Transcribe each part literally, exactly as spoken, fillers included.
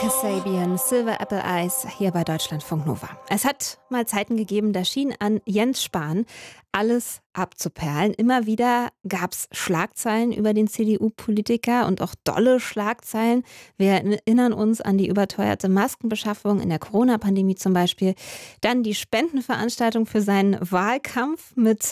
Kasabian, Silver Apple Eyes, hier bei Deutschlandfunk Nova. Es hat mal Zeiten gegeben, da schien an Jens Spahn alles abzuperlen. Immer wieder gab es Schlagzeilen über den C D U-Politiker und auch dolle Schlagzeilen. Wir erinnern uns an die überteuerte Maskenbeschaffung in der Corona-Pandemie zum Beispiel. Dann die Spendenveranstaltung für seinen Wahlkampf mit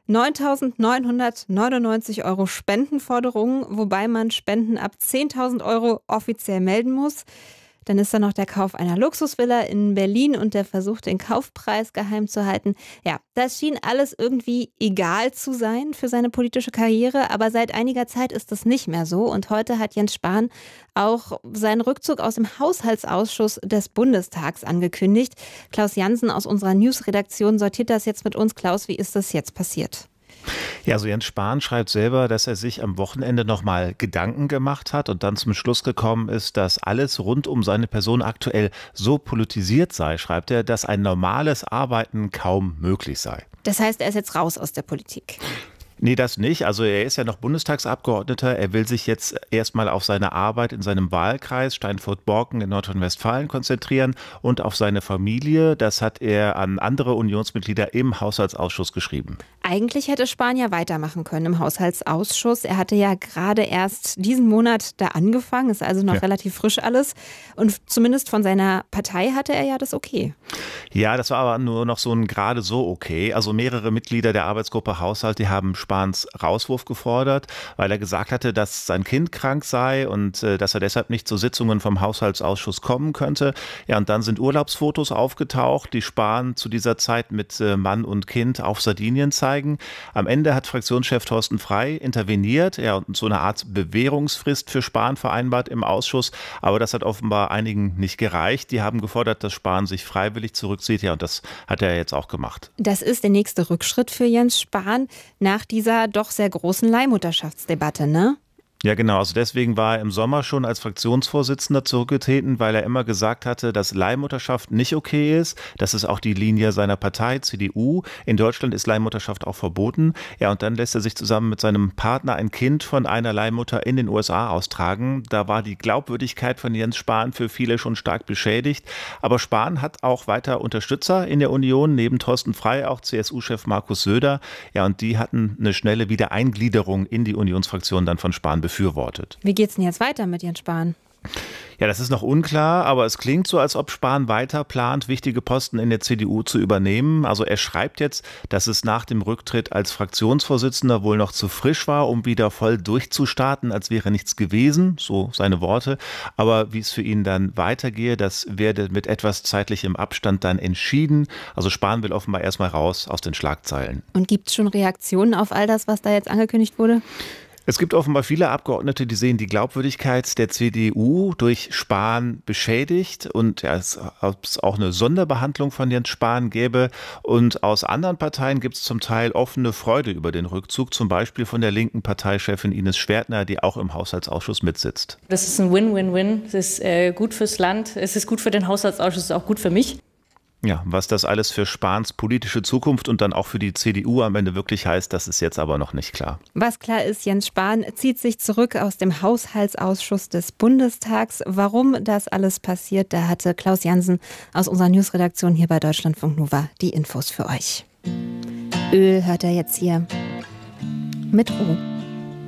neuntausendneunhundertneunundneunzig Euro Spendenforderungen, wobei man Spenden ab zehntausend Euro offiziell melden muss. Dann ist da noch der Kauf einer Luxusvilla in Berlin und der Versuch, den Kaufpreis geheim zu halten. Ja, das schien alles irgendwie egal zu sein für seine politische Karriere, aber seit einiger Zeit ist das nicht mehr so. Und heute hat Jens Spahn auch seinen Rückzug aus dem Haushaltsausschuss des Bundestags angekündigt. Klaus Jansen aus unserer Newsredaktion sortiert das jetzt mit uns. Klaus, wie ist das jetzt passiert? Ja, also Jens Spahn schreibt selber, dass er sich am Wochenende nochmal Gedanken gemacht hat und dann zum Schluss gekommen ist, dass alles rund um seine Person aktuell so politisiert sei, schreibt er, dass ein normales Arbeiten kaum möglich sei. Das heißt, er ist jetzt raus aus der Politik. Nee, das nicht. Also er ist ja noch Bundestagsabgeordneter. Er will sich jetzt erstmal auf seine Arbeit in seinem Wahlkreis Steinfurt-Borken in Nordrhein-Westfalen konzentrieren und auf seine Familie. Das hat er an andere Unionsmitglieder im Haushaltsausschuss geschrieben. Eigentlich hätte Spahn ja weitermachen können im Haushaltsausschuss. Er hatte ja gerade erst diesen Monat da angefangen, ist also noch ja. relativ frisch alles. Und zumindest von seiner Partei hatte er ja das okay. Ja, das war aber nur noch so ein gerade so okay. Also mehrere Mitglieder der Arbeitsgruppe Haushalt, die haben Spahns Rauswurf gefordert, weil er gesagt hatte, dass sein Kind krank sei und äh, dass er deshalb nicht zu Sitzungen vom Haushaltsausschuss kommen könnte. Ja, und dann sind Urlaubsfotos aufgetaucht, die Spahn zu dieser Zeit mit äh, Mann und Kind auf Sardinien zeigen. Am Ende hat Fraktionschef Thorsten Frey interveniert, ja, und so eine Art Bewährungsfrist für Spahn vereinbart im Ausschuss. Aber das hat offenbar einigen nicht gereicht. Die haben gefordert, dass Spahn sich freiwillig zurückzieht. Ja, und das hat er jetzt auch gemacht. Das ist der nächste Rückschritt für Jens Spahn nach dieser doch sehr großen Leihmutterschaftsdebatte, ne? Ja, genau. Also deswegen war er im Sommer schon als Fraktionsvorsitzender zurückgetreten, weil er immer gesagt hatte, dass Leihmutterschaft nicht okay ist. Das ist auch die Linie seiner Partei, C D U. In Deutschland ist Leihmutterschaft auch verboten. Ja, und dann lässt er sich zusammen mit seinem Partner ein Kind von einer Leihmutter in den U S A austragen. Da war die Glaubwürdigkeit von Jens Spahn für viele schon stark beschädigt. Aber Spahn hat auch weiter Unterstützer in der Union, neben Thorsten Frey auch C S U-Chef Markus Söder. Ja, und die hatten eine schnelle Wiedereingliederung in die Unionsfraktion dann von Spahn befürwortet. Wie geht's denn jetzt weiter mit Jens Spahn? Ja, das ist noch unklar, aber es klingt so, als ob Spahn weiter plant, wichtige Posten in der C D U zu übernehmen. Also er schreibt jetzt, dass es nach dem Rücktritt als Fraktionsvorsitzender wohl noch zu frisch war, um wieder voll durchzustarten, als wäre nichts gewesen, so seine Worte. Aber wie es für ihn dann weitergehe, das werde mit etwas zeitlichem Abstand dann entschieden. Also Spahn will offenbar erstmal raus aus den Schlagzeilen. Und gibt es schon Reaktionen auf all das, was da jetzt angekündigt wurde? Es gibt offenbar viele Abgeordnete, die sehen die Glaubwürdigkeit der C D U durch Spahn beschädigt und ja, es, ob es auch eine Sonderbehandlung von Jens Spahn gäbe. Und aus anderen Parteien gibt es zum Teil offene Freude über den Rückzug, zum Beispiel von der linken Parteichefin Ines Schwertner, die auch im Haushaltsausschuss mitsitzt. Das ist ein Win-Win-Win. Es ist äh, gut fürs Land, es ist gut für den Haushaltsausschuss, es ist auch gut für mich. Ja, was das alles für Spahns politische Zukunft und dann auch für die C D U am Ende wirklich heißt, das ist jetzt aber noch nicht klar. Was klar ist, Jens Spahn zieht sich zurück aus dem Haushaltsausschuss des Bundestags. Warum das alles passiert, da hatte Klaus Jansen aus unserer Newsredaktion hier bei Deutschlandfunk Nova die Infos für euch. Öl hört er jetzt hier mit Ruhe.